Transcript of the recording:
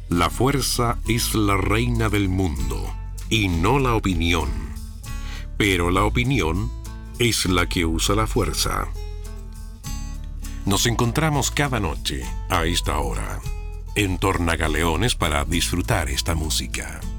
La fuerza es la reina del mundo y no la opinión. Pero la opinión es la que usa la fuerza. Nos encontramos cada noche a esta hora en Tornagaleones para disfrutar esta música.